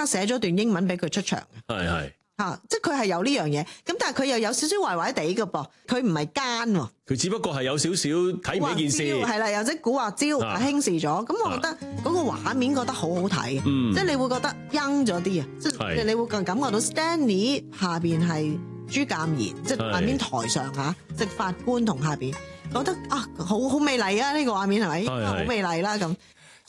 刻寫咗段英文俾佢出場嘅。 係即係佢係有呢樣嘢，咁但係佢又有少少壞壞地嘅噃，佢唔係奸喎， 佢只不過係有少少睇唔起件事， 係啦，有隻古惑招輕視咗，咁我覺得嗰個畫面覺得好好睇嘅，即係你會覺得陰咗啲啊，即係你會感覺到 Stanley 下邊係朱鑑賢，即係下面台上嚇，即係法官同下邊覺得啊好美麗啊，呢個畫面係咪？好美麗啦咁，